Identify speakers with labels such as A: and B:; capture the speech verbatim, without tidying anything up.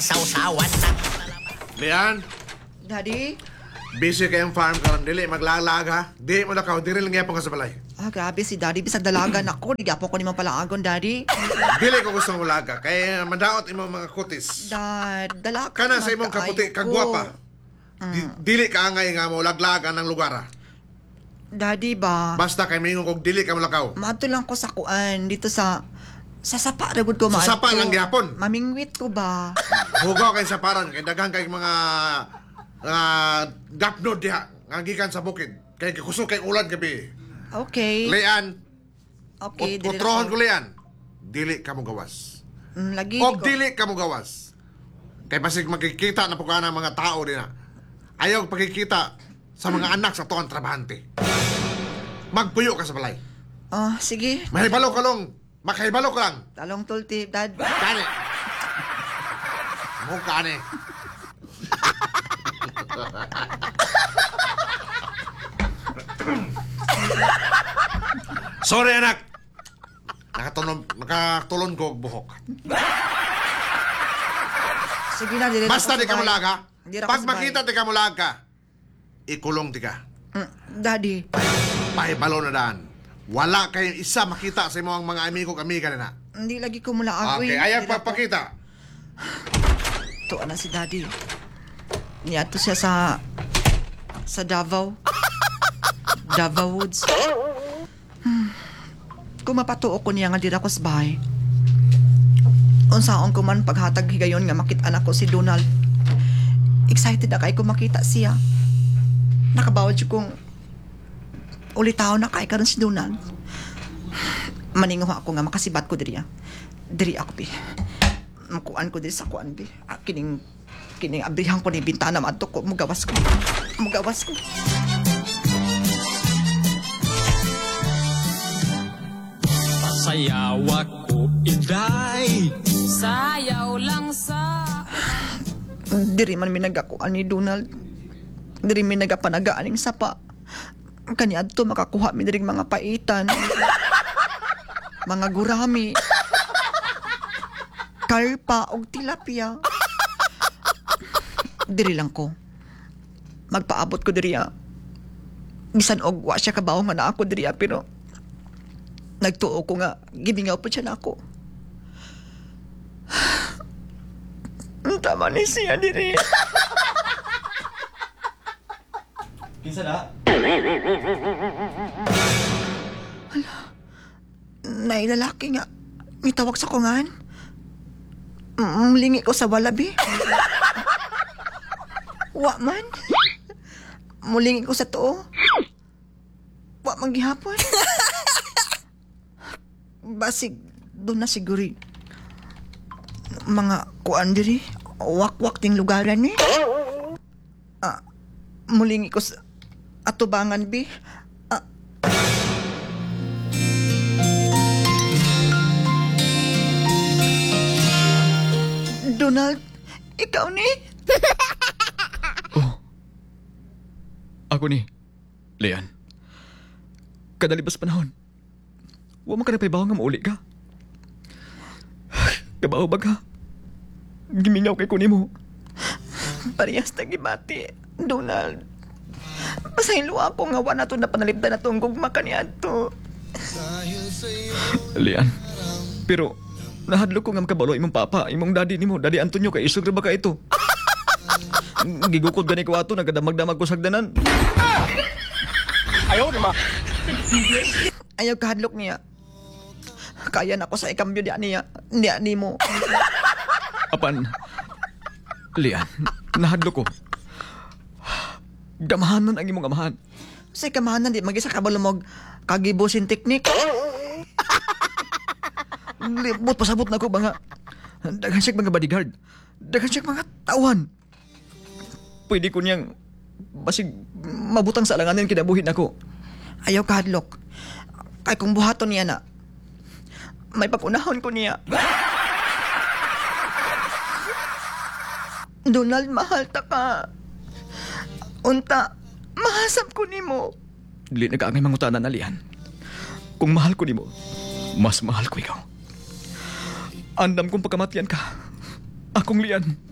A: Sausawan na.
B: Lian,
C: Daddy?
B: busy kayong farm karon dili maglalag ha. Di mo lakaw, diri lang yapon ka sa balay.
C: Ah, grabe si Daddy. Bisag dalagan ako. Di po ko ni pala-agon, Daddy.
B: Dili ko gustong ulaga kay madaot imong mga kutis.
C: Dad, dalaga.
B: Kana sa imong kaputi, kagwapa. Di, dili ka angay nga mo laglagan ng lugar ha.
C: Daddy ba?
B: Basta kay mingon kog dili ka mulakaw.
C: Maadto lang ko sa kuan dito sa sa sapa ra gud ko
B: Sa
C: maadto.
B: sapa lang gyapon.
C: Mamingwit ko ba?
B: Hugaw kay sa paran kay daghan kay mga uh, gapnod diha nga gikan sa bukid. Kay kusog kay ulan gabi.
C: Okay.
B: Lian,
C: Okay,
B: ut- utrohon ko lian. Dili ka mo gawas.
C: Mm, lagi
B: Og
C: ko.
B: dili ka mo gawas. Kay basig makikita na po ka ng mga tao din na. Ayaw pagkikita sa mga anak sa tuwang trabahante. Magpuyo ka sa balay.
C: Oh, sige.
B: Mahibalo ka lang. Makahibalo ka lang.
C: Talong tulti, Dad.
B: Kani. Mo kani. Sorry anak. Nakatulon, nakatulon ko og buhok.
C: Sige na, dire.
B: Basta di ka mulaga.
C: Di ra
B: Pag
C: ko sabay.
B: makita di ka mulaga, ikulong di ka.
C: Mm, Daddy.
B: Pahibalo na daan. Wala kayong isa makita sa imong mga amigo kami ka na.
C: Hindi lagi ko mula ako.
B: Okay,
C: eh.
B: ayaw
C: Di ra ko-
B: papakita.
C: Tuwa na si Daddy. Niyato siya sa sa Davao. Davao Woods. Hmm. Kung mapatuo ko niya nga dira ko sa bahay. Unsaon ko man paghatag higayon nga makit-anak ko si Donald. Excited na kay ko makita siya. Nakabawad siya kong ulitaw na kay karon si Donald. Maninguha ako nga makasibat ko diri. ah. Diri ako pi. Makuan ko diri sa kuan pi. Ah, kining kining abrihan ko ni bintana madto ko mugawas ko. Mugawas ko.
D: Sayaw ako, inday.
E: Sayaw lang sa...
C: Diri man minagakuan ni Donald. Diri mi nagapanagaan ning sapa. Kaniadto makakuha mi diri mga paitan. Mga gurami. Karpa og tilapia. Diri lang ko. Magpaabot ko diri. ah. Bisan og wa siya kabaw nga na ako diri ah, pero nagtuo ko nga gibingaw po siya na ako. Tama ni siya diri.
D: Kinsa na?
C: Nay lalaki nga. Mitawag sa kungan. Mm, lingi ko sa walabi. Wa man. Mulingi ko sa tuo. Wa man gihapon. Basig doon na siguri. Mga kuan diri. Wak-wak ting lugaran ni. Ah, mulingi ko sa atubangan bi. Ah, Donald, ikaw ni?
F: Oh. Ako ni, Leon. Kadalibas panahon. Huwag mo ka na paibaw nga mauli ka. Kabaw ba ka? Gimingaw kay kunin mo.
C: Parehas na gibati, Donald. Pasahilo ako nga wala to na panalipdan na tong gugma kaniya to.
F: Leon. Pero, nahadlo ko nga makabalo imong papa, imong daddy nimo, daddy Antonio, kay isog ba ka ito? Gigukod gani ko ato, nagadamag-damag ko sagdanan.
D: Ayaw naman.
C: Ayaw kahadlok niya. Kaya na ko sa ikambyo niya niya, niya ni mo.
F: Apan, Leon, nahadlo ko. Gamahanan ang imong amahan.
C: Sa ikamahanan, di mag-isa ka ba lumog kagibusin teknik? Libot, pasabot na ko ba nga. Daghan siya mga bodyguard. Daghan siya mga tauhan. Pwede ko niyang basig mabutang sa alanganin kinabuhin ako. Ayaw kahadlok. Kay kung buhaton niya na, may papunahon ko niya. Donald, mahal ta ka. Unta, mahasap ko ni mo.
F: Dili nagaangay mangutanan na, Leon. Kung mahal ko nimo, mas mahal ko ikaw. Andam kong pagkamatian ka. Akong Leon.